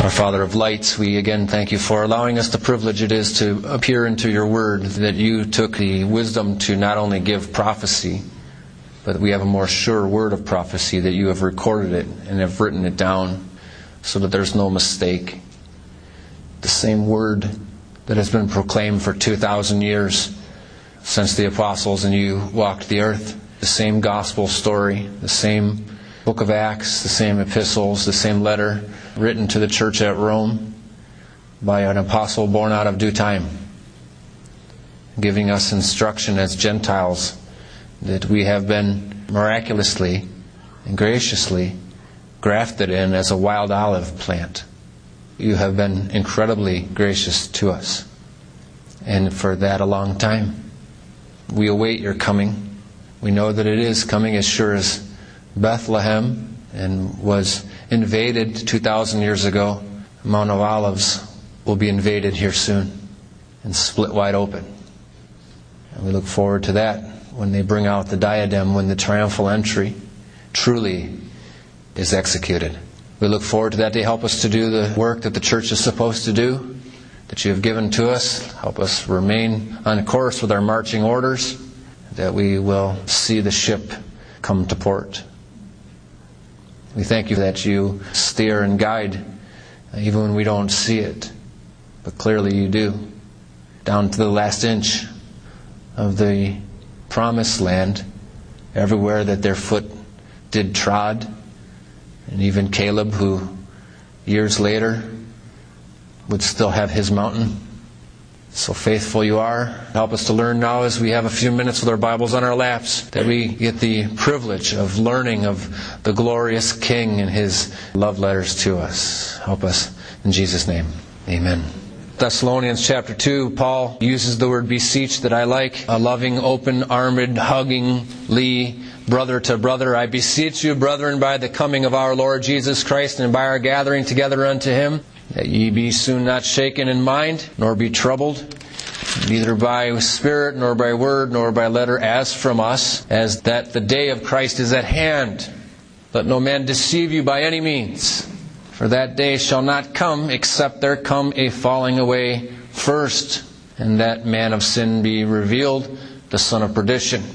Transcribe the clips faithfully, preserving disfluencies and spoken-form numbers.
Our Father of lights, we again thank you for allowing us the privilege it is to appear into your word, that you took the wisdom to not only give prophecy, but we have a more sure word of prophecy, that you have recorded it and have written it down so that there's no mistake. The same word that has been proclaimed for two thousand years since the apostles and you walked the earth. The same gospel story, the same book of Acts, the same epistles, the same letter written to the church at Rome by an apostle born out of due time, giving us instruction as Gentiles that we have been miraculously and graciously grafted in as a wild olive plant. You have been incredibly gracious to us, and for that a long time. We await your coming. We know that it is coming as sure as Bethlehem and was invaded two thousand years ago. Mount of Olives will be invaded here soon and split wide open. And we look forward to that when they bring out the diadem, when the triumphal entry truly is executed. We look forward to that day. Help us to do the work that the church is supposed to do, that you have given to us. Help us remain on course with our marching orders, that we will see the ship come to port. We thank you that you steer and guide, even when we don't see it, but clearly you do, down to the last inch of the promised land, everywhere that their foot did trod. And even Caleb, who years later would still have his mountain. So faithful you are. Help us to learn now as we have a few minutes with our Bibles on our laps, that we get the privilege of learning of the glorious King and His love letters to us. Help us in Jesus' name. Amen. Thessalonians chapter two, Paul uses the word beseech that I like. A loving, open-armed, hugging-ly brother to brother. I beseech you, brethren, by the coming of our Lord Jesus Christ and by our gathering together unto Him, that ye be soon not shaken in mind, nor be troubled, neither by spirit, nor by word, nor by letter, as from us, as that the day of Christ is at hand. Let no man deceive you by any means, for that day shall not come, except there come a falling away first, and that man of sin be revealed, the son of perdition.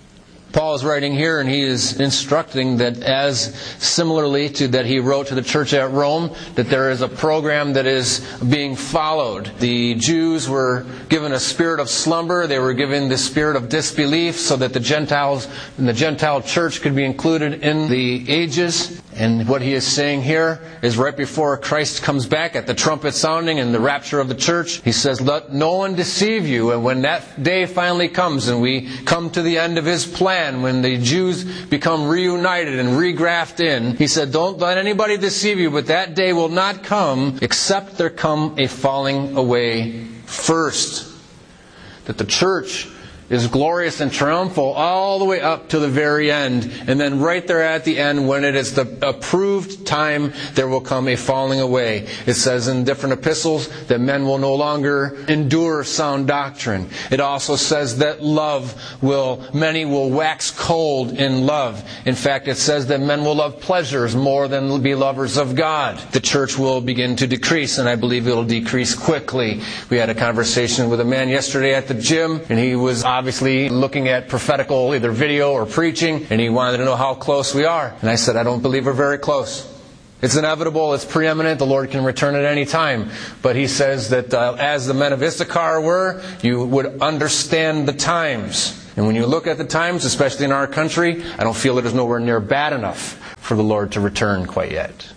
Paul is writing here, and he is instructing that, as similarly to that he wrote to the church at Rome, that there is a program that is being followed. The Jews were given a spirit of slumber. They were given the spirit of disbelief so that the Gentiles and the Gentile church could be included in the ages. And what he is saying here is right before Christ comes back at the trumpet sounding and the rapture of the church, he says, let no one deceive you. And when that day finally comes and we come to the end of His plan, when the Jews become reunited and regrafted in, he said, don't let anybody deceive you, but that day will not come except there come a falling away first. That the church is glorious and triumphal all the way up to the very end. And then right there at the end, when it is the approved time, there will come a falling away. It says in different epistles that men will no longer endure sound doctrine. It also says that love will, many will wax cold in love. In fact, it says that men will love pleasures more than be lovers of God. The church will begin to decrease, and I believe it will decrease quickly. We had a conversation with a man yesterday at the gym, and he was obviously looking at prophetical either video or preaching, and he wanted to know how close we are. And I said, I don't believe we're very close. It's inevitable, it's preeminent, the Lord can return at any time. But he says that uh, as the men of Issachar were, you would understand the times. And when you look at the times, especially in our country, I don't feel it is nowhere near bad enough for the Lord to return quite yet.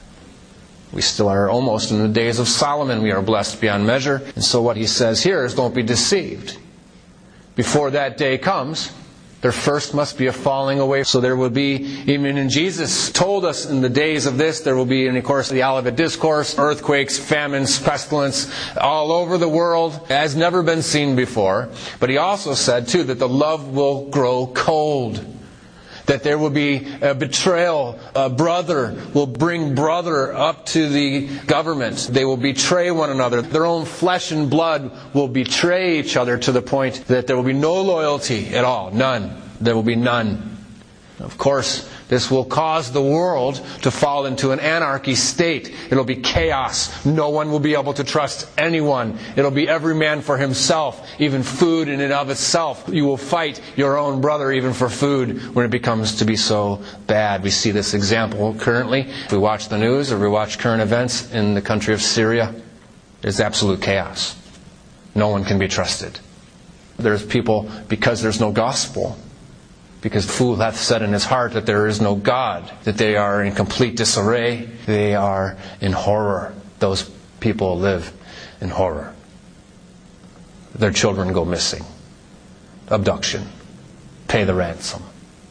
We still are almost in the days of Solomon. We are blessed beyond measure. And so what he says here is, don't be deceived. Before that day comes, there first must be a falling away. So there will be, even in Jesus told us in the days of this, there will be, and of course, the Olivet Discourse, earthquakes, famines, pestilence, all over the world, as never been seen before. But he also said, too, that the love will grow cold. That there will be a betrayal. A brother will bring brother up to the government. They will betray one another. Their own flesh and blood will betray each other to the point that there will be no loyalty at all. None. There will be none. Of course, this will cause the world to fall into an anarchy state. It'll be chaos. No one will be able to trust anyone. It'll be every man for himself, even food in and of itself. You will fight your own brother even for food when it becomes to be so bad. We see this example currently. If we watch the news or we watch current events in the country of Syria, there's absolute chaos. No one can be trusted. There's people, because there's no gospel, because the fool hath said in his heart that there is no God, that they are in complete disarray, they are in horror. Those people live in horror. Their children go missing. Abduction. Pay the ransom.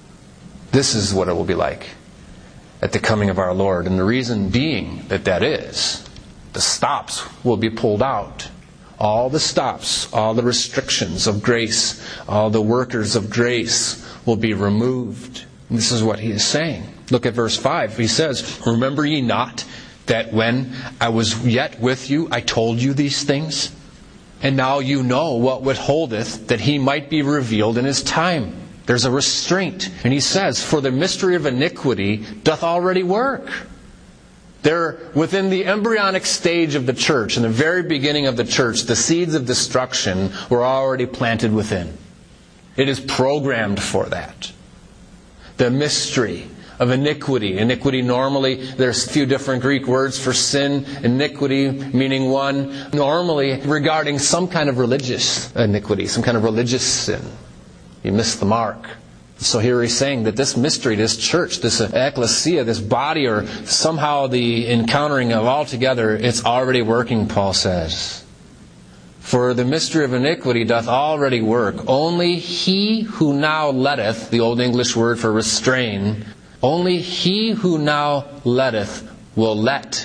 This is what it will be like at the coming of our Lord. And the reason being that that is, the stops will be pulled out. All the stops, all the restrictions of grace, all the workers of grace will be removed. And this is what he is saying. Look at verse five. He says, "Remember ye not that when I was yet with you, I told you these things? And now you know what withholdeth, that he might be revealed in his time." There's a restraint. And he says, "For the mystery of iniquity doth already work." They're within the embryonic stage of the church, in the very beginning of the church, the seeds of destruction were already planted within. It is programmed for that. The mystery of iniquity. Iniquity normally, there's a few different Greek words for sin. Iniquity meaning one, normally regarding some kind of religious iniquity, some kind of religious sin. You missed the mark. So here he's saying that this mystery, this church, this ecclesia, this body, or somehow the encountering of all together, it's already working, Paul says. "For the mystery of iniquity doth already work. Only he who now letteth," the Old English word for restrain, "only he who now letteth will let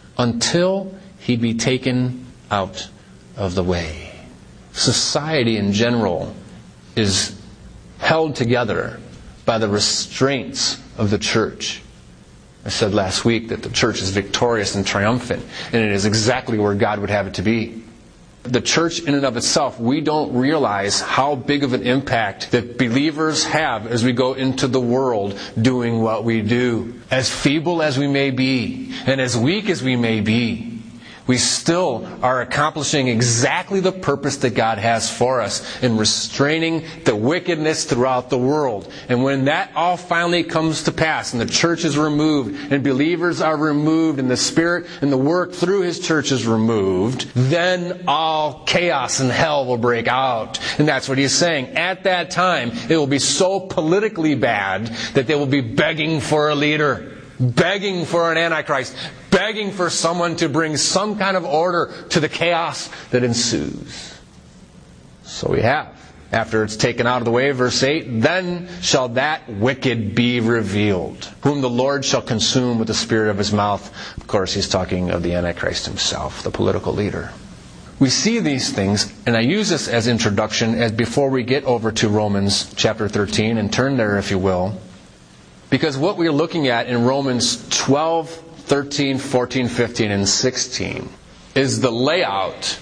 until he be taken out of the way." Society in general is held together by the restraints of the church. I said last week that the church is victorious and triumphant, and it is exactly where God would have it to be. The church in and of itself, we don't realize how big of an impact that believers have as we go into the world doing what we do. As feeble as we may be, and as weak as we may be, we still are accomplishing exactly the purpose that God has for us in restraining the wickedness throughout the world. And when that all finally comes to pass and the church is removed and believers are removed and the Spirit and the work through His church is removed, then all chaos and hell will break out. And that's what He's saying. At that time, it will be so politically bad that they will be begging for a leader, begging for an antichrist, begging for someone to bring some kind of order to the chaos that ensues. So we have, after it's taken out of the way, verse eight, "Then shall that wicked be revealed, whom the Lord shall consume with the spirit of His mouth." Of course, he's talking of the Antichrist himself, the political leader. We see these things, and I use this as introduction as before we get over to Romans chapter thirteen, and turn there if you will. Because what we're looking at in Romans twelve, thirteen, fourteen, fifteen, and sixteen is the layout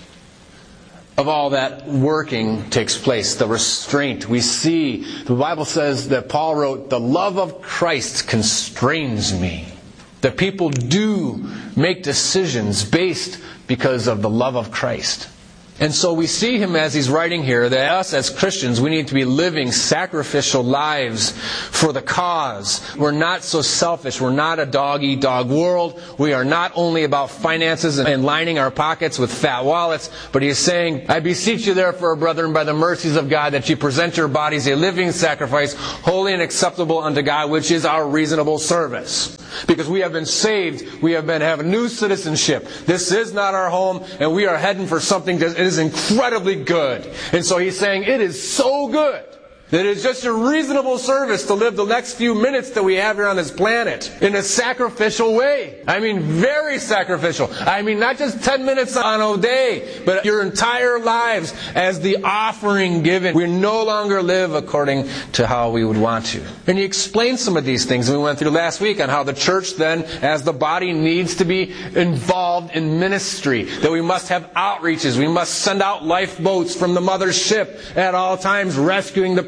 of all that working takes place, the restraint. We see, the Bible says that Paul wrote, "The love of Christ constrains me." That people do make decisions based because of the love of Christ. And so we see him as he's writing here that us as Christians, we need to be living sacrificial lives for the cause. We're not so selfish. We're not a dog-eat-dog world. We are not only about finances and lining our pockets with fat wallets, but he's saying, "I beseech you therefore, brethren, by the mercies of God, that you present your bodies a living sacrifice, holy and acceptable unto God, which is our reasonable service." Because we have been saved, we have been have new citizenship. This is not our home, and we are heading for something that is incredibly good. And so he's saying it is so good that it is just a reasonable service to live the next few minutes that we have here on this planet in a sacrificial way. I mean, very sacrificial. I mean, not just ten minutes on a day, but your entire lives as the offering given. We no longer live according to how we would want to. And he explained some of these things we went through last week on how the church then, as the body, needs to be involved in ministry. That we must have outreaches. We must send out lifeboats from the mother's ship at all times, rescuing the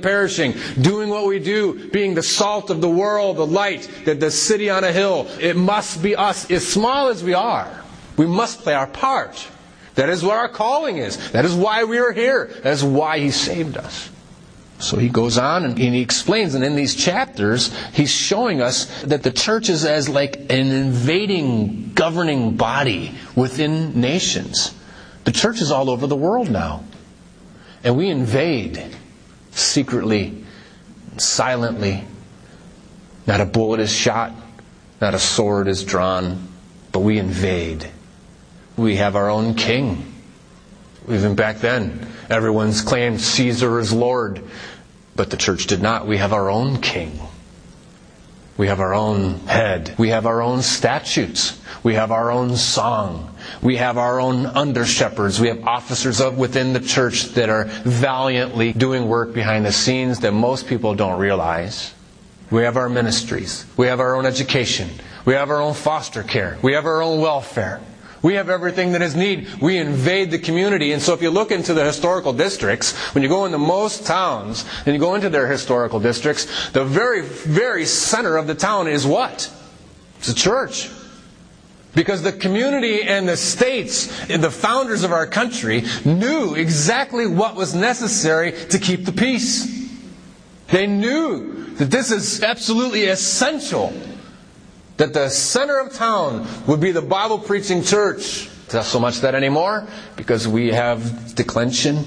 perishing, doing what we do, being the salt of the world, the light, the, the city on a hill. It must be us, as small as we are. We must play our part. That is what our calling is. That is why we are here. That is why He saved us. So he goes on and he explains, and in these chapters, he's showing us that the church is as like an invading, governing body within nations. The church is all over the world now. And we invade secretly, silently. Not a bullet is shot, not a sword is drawn, but we invade. We have our own king. Even back then, everyone's claimed Caesar is Lord. But the church did not. We have our own king. We have our own head. We have our own statutes. We have our own song. We have our own under-shepherds. We have officers of within the church that are valiantly doing work behind the scenes that most people don't realize. We have our ministries. We have our own education. We have our own foster care. We have our own welfare. We have everything that is needed. We invade the community. And so if you look into the historical districts, when you go into most towns, and you go into their historical districts, the very, very center of the town is what? It's a church. Because the community and the states, and the founders of our country, knew exactly what was necessary to keep the peace. They knew that this is absolutely essential. That the center of town would be the Bible-preaching church. It's not so much that anymore, because we have declension,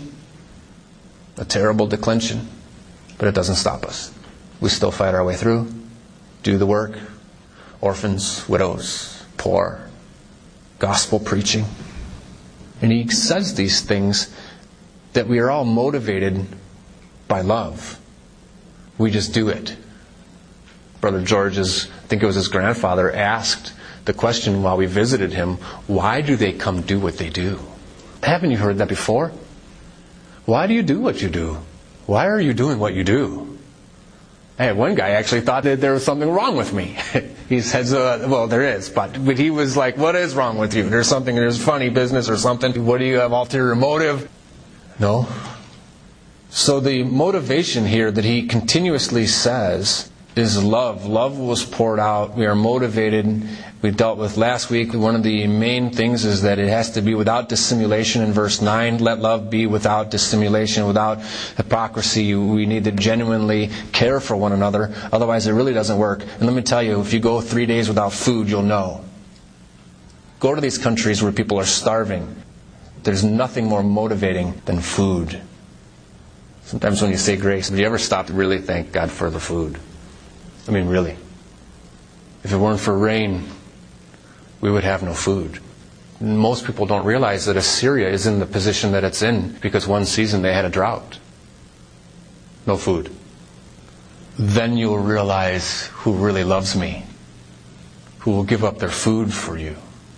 a terrible declension. But it doesn't stop us. We still fight our way through, do the work. Orphans, widows, poor, gospel preaching. And he says these things that we are all motivated by love. We just do it. Brother George's, I think it was his grandfather, asked the question while we visited him, why do they come do what they do? Haven't you heard that before? Why do you do what you do? Why are you doing what you do? I had one guy actually thought that there was something wrong with me. He says, uh, well, there is, but, but he was like, what is wrong with you? There's something, there's funny business or something. What do you have, ulterior motive? No. So the motivation here that he continuously says is love. Love was poured out. We are motivated. We dealt with last week. One of the main things is that it has to be without dissimulation in verse nine. Let love be without dissimulation, without hypocrisy. We need to genuinely care for one another. Otherwise, it really doesn't work. And let me tell you, if you go three days without food, you'll know. Go to these countries where people are starving. There's nothing more motivating than food. Sometimes when you say grace, do you ever stop to really thank God for the food? I mean, really. If it weren't for rain, we would have no food. Most people don't realize that Assyria is in the position that it's in because one season they had a drought. No food. Then you'll realize who really loves me, who will give up their food for you.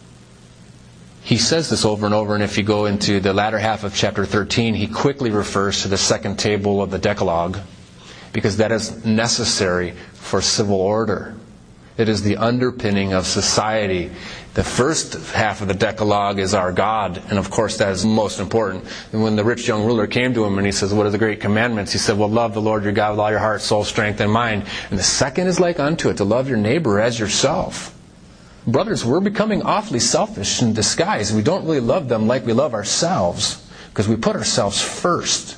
He says this over and over, and if you go into the latter half of chapter thirteen, he quickly refers to the second table of the Decalogue, because that is necessary for civil order. It is the underpinning of society. The first half of the Decalogue is our God, and of course that is most important. And when the rich young ruler came to him and he says, what are the great commandments? He said, well, love the Lord your God with all your heart, soul, strength, and mind. And the second is like unto it, to love your neighbor as yourself. Brothers, we're becoming awfully selfish in disguise. We don't really love them like we love ourselves, because we put ourselves first.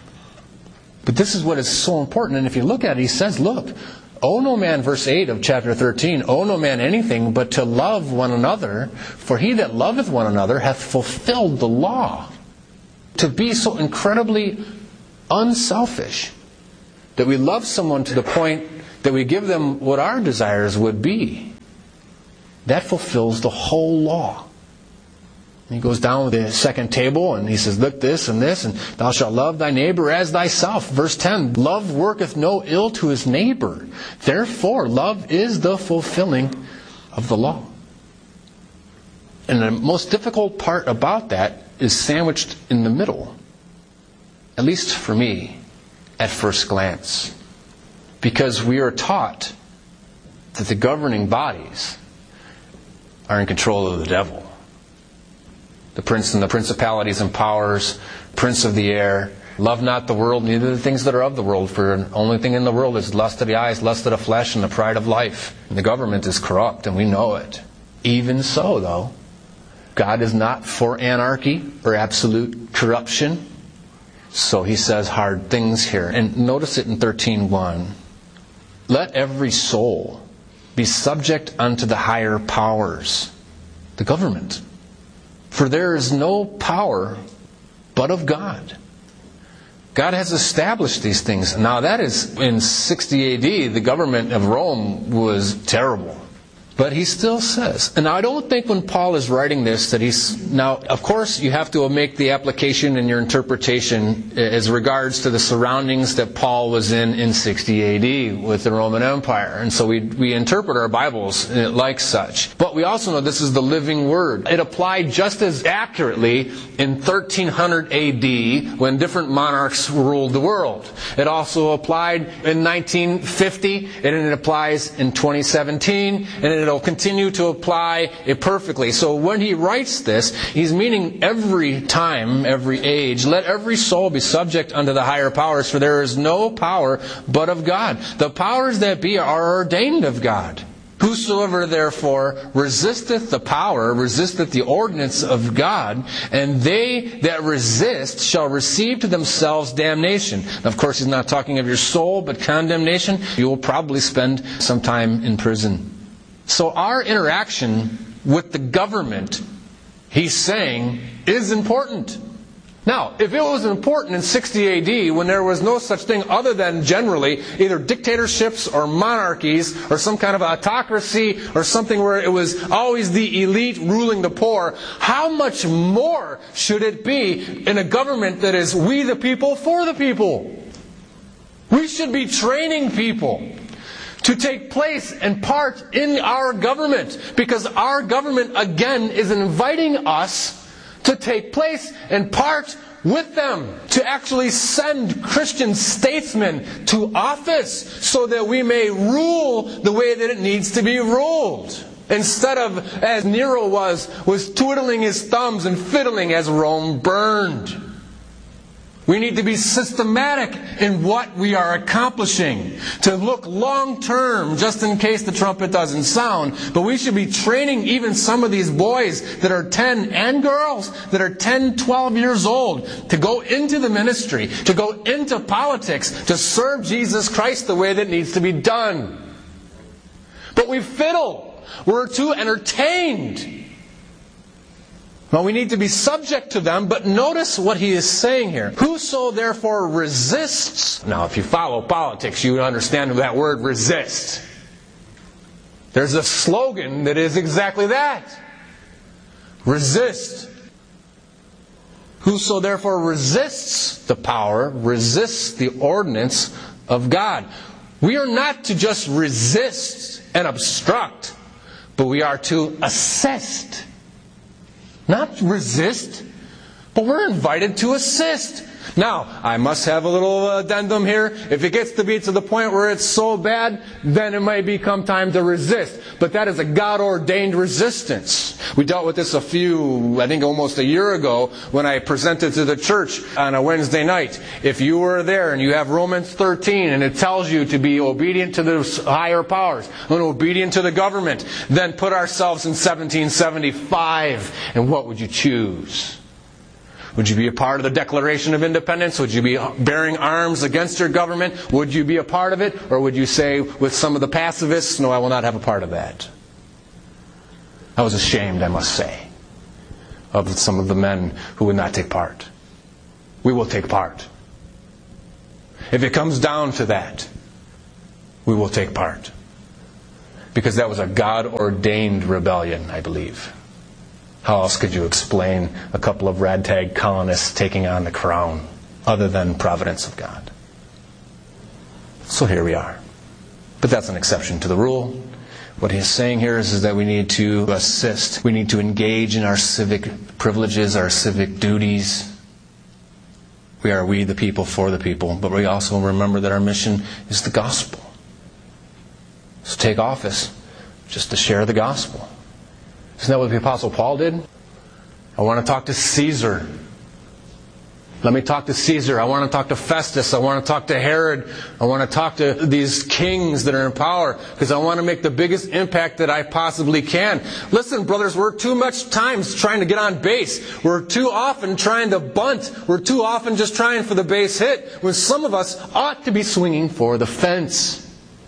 But this is what is so important. And if you look at it, he says, look, owe no man, verse eight of chapter thirteen, owe no man anything but to love one another, for he that loveth one another hath fulfilled the law. To be so incredibly unselfish, that we love someone to the point that we give them what our desires would be, that fulfills the whole law. And he goes down with the second table and he says, look, this and this, and thou shalt love thy neighbor as thyself. Verse ten, love worketh no ill to his neighbor. Therefore, love is the fulfilling of the law. And the most difficult part about that is sandwiched in the middle. At least for me, at first glance. Because we are taught that the governing bodies are in control of the devil. The prince and the principalities and powers, prince of the air, Love not the world, neither the things that are of the world. For the only thing in the world is lust of the eyes, lust of the flesh, and the pride of life. And the government is corrupt, and we know it. Even so, though, God is not for anarchy or absolute corruption. So he says hard things here. And notice it in thirteen one. Let every soul be subject unto the higher powers, the government. For there is no power but of God. God has established these things. Now that is, in sixty A D, the government of Rome was terrible. But he still says, and I don't think when Paul is writing this that he's, now of course you have to make the application in your interpretation as regards to the surroundings that Paul was in in sixty A D with the Roman Empire. And so we, we interpret our Bibles like such. But we also know this is the living Word. It applied just as accurately in thirteen hundred A D when different monarchs ruled the world. It also applied in nineteen fifty, and it applies in twenty seventeen, and it It'll continue to apply it perfectly. So when he writes this, he's meaning every time, every age, let every soul be subject unto the higher powers, for there is no power but of God. The powers that be are ordained of God. Whosoever therefore resisteth the power, resisteth the ordinance of God, and they that resist shall receive to themselves damnation. Now, of course, he's not talking of your soul, but condemnation. You will probably spend some time in prison. So our interaction with the government, he's saying, is important. Now, if it was important in sixty A D when there was no such thing other than generally either dictatorships or monarchies or some kind of autocracy or something where it was always the elite ruling the poor, how much more should it be in a government that is we the people for the people? We should be training people to take place and part in our government, because our government, again, is inviting us to take place and part with them, to actually send Christian statesmen to office so that we may rule the way that it needs to be ruled. Instead of, as Nero was, was twiddling his thumbs and fiddling as Rome burned. We need to be systematic in what we are accomplishing. To look long term, just in case the trumpet doesn't sound. But we should be training even some of these boys that are ten, and girls that are ten, twelve years old, to go into the ministry, to go into politics, to serve Jesus Christ the way that needs to be done. But we fiddle. We're too entertained. Well, we need to be subject to them, but notice what he is saying here. Whoso therefore resists... Now, if you follow politics, you understand that word resist. There's a slogan that is exactly that. Resist. Whoso therefore resists the power, resists the ordinance of God. We are not to just resist and obstruct, but we are to assist. Not resist, but we're invited to assist. Now, I must have a little addendum here. If it gets to be to the point where it's so bad, then it might become time to resist. But that is a God-ordained resistance. We dealt with this a few, I think almost a year ago, when I presented to the church on a Wednesday night. If you were there and you have Romans thirteen and it tells you to be obedient to the higher powers and obedient to the government, then put ourselves in seventeen seventy-five. And what would you choose? Would you be a part of the Declaration of Independence? Would you be bearing arms against your government? Would you be a part of it? Or would you say with some of the pacifists, no, I will not have a part of that? I was ashamed, I must say, of some of the men who would not take part. We will take part. If it comes down to that, we will take part. Because that was a God-ordained rebellion, I believe. How else could you explain a couple of ragtag colonists taking on the crown other than providence of God? So here we are. But that's an exception to the rule. What he's saying here is, is that we need to assist. We need to engage in our civic privileges, our civic duties. We are we the people for the people. But we also remember that our mission is the gospel. So take office just to share the gospel. Isn't that what the Apostle Paul did? I want to talk to Caesar. Let me talk to Caesar. I want to talk to Festus. I want to talk to Herod. I want to talk to these kings that are in power because I want to make the biggest impact that I possibly can. Listen, brothers, we're too much times trying to get on base. We're too often trying to bunt. We're too often just trying for the base hit when some of us ought to be swinging for the fence.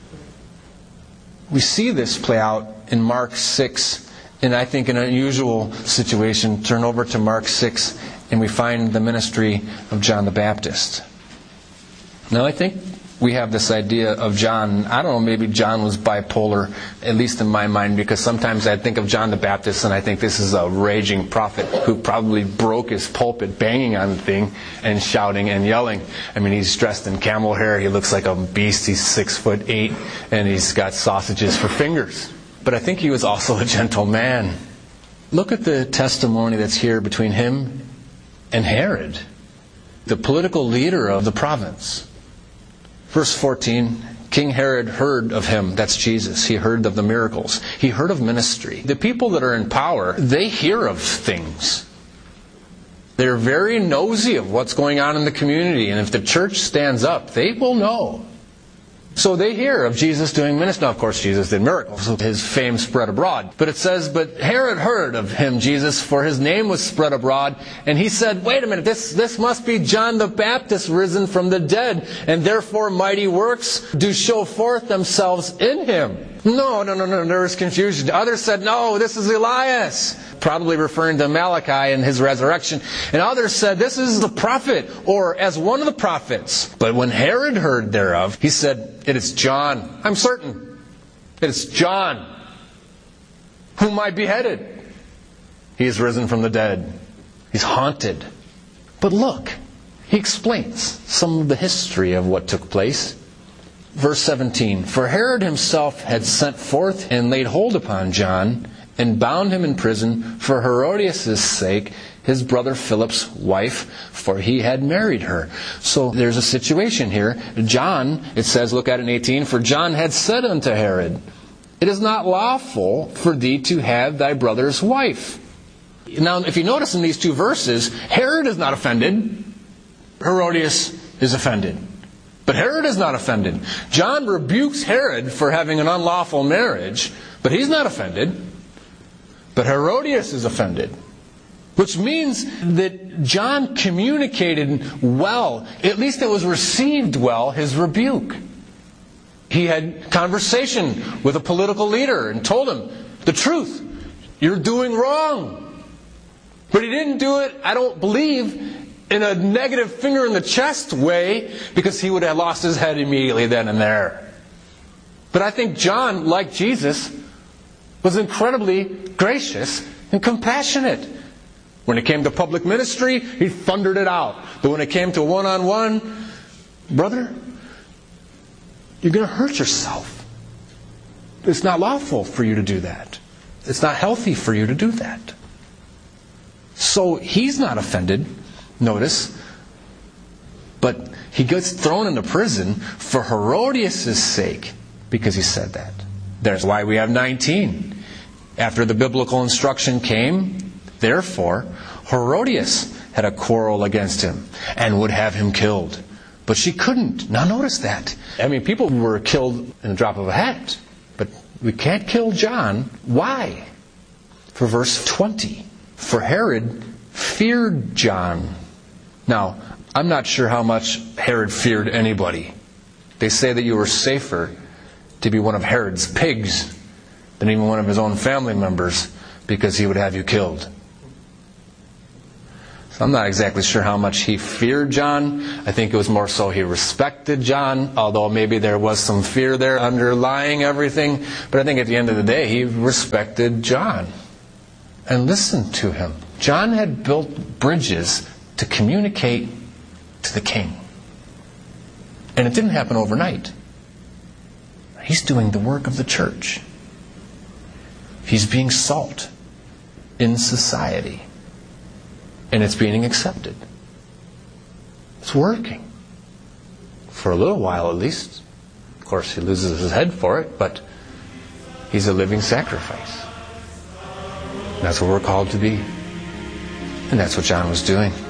We see this play out in Mark six, and I think an unusual situation. Turn over to Mark six. And we find the ministry of John the Baptist. Now I think we have this idea of John, I don't know, maybe John was bipolar, at least in my mind, because sometimes I think of John the Baptist and I think this is a raging prophet who probably broke his pulpit banging on the thing and shouting and yelling. I mean, he's dressed in camel hair, he looks like a beast, he's six foot eight, and he's got sausages for fingers. But I think he was also a gentle man. Look at the testimony that's here between him and Herod, the political leader of the province. Verse fourteen, King Herod heard of him, that's Jesus. He heard of the miracles. He heard of ministry. The people that are in power, they hear of things. They're very nosy of what's going on in the community. And if the church stands up, they will know. So they hear of Jesus doing ministry. Now, of course, Jesus did miracles, so his fame spread abroad. But it says, but Herod heard of him, Jesus, for his name was spread abroad. And he said, wait a minute, this, this must be John the Baptist risen from the dead. And therefore mighty works do show forth themselves in him. No, no, no, no, there was confusion. Others said, no, this is Elias. Probably referring to Malachi and his resurrection. And others said, this is the prophet, or as one of the prophets. But when Herod heard thereof, he said, it is John. I'm certain. It is John, whom I beheaded. He is risen from the dead. He's haunted. But look, he explains some of the history of what took place. Verse seventeen, for Herod himself had sent forth and laid hold upon John, and bound him in prison for Herodias' sake, his brother Philip's wife, for he had married her. So there's a situation here. John, it says, look at it in eighteen, for John had said unto Herod, it is not lawful for thee to have thy brother's wife. Now, if you notice in these two verses, Herod is not offended. Herodias is offended. But Herod is not offended. John rebukes Herod for having an unlawful marriage, but he's not offended. But Herodias is offended. Which means that John communicated well, at least it was received well, his rebuke. He had conversation with a political leader and told him the truth. You're doing wrong. But he didn't do it, I don't believe, in a negative finger in the chest way, because he would have lost his head immediately then and there. But I think John, like Jesus, was incredibly gracious and compassionate. When it came to public ministry, he thundered it out. But when it came to one-on-one, brother, you're going to hurt yourself. It's not lawful for you to do that. It's not healthy for you to do that. So he's not offended, notice, but he gets thrown into prison for Herodias' sake because he said that. That's why we have nineteen. After the biblical instruction came, therefore, Herodias had a quarrel against him and would have him killed. But she couldn't. Now notice that. I mean, people were killed in a drop of a hat. But we can't kill John. Why? For verse twenty. For Herod feared John. Now, I'm not sure how much Herod feared anybody. They say that you were safer to be one of Herod's pigs than even one of his own family members, because he would have you killed. So I'm not exactly sure how much he feared John. I think it was more so he respected John, although maybe there was some fear there underlying everything. But I think at the end of the day, he respected John and listened to him. John had built bridges to communicate to the king. And it didn't happen overnight. He's doing the work of the church. He's being salt in society. And it's being accepted. It's working. For a little while at least. Of course, he loses his head for it, but he's a living sacrifice. And that's what we're called to be. And that's what John was doing.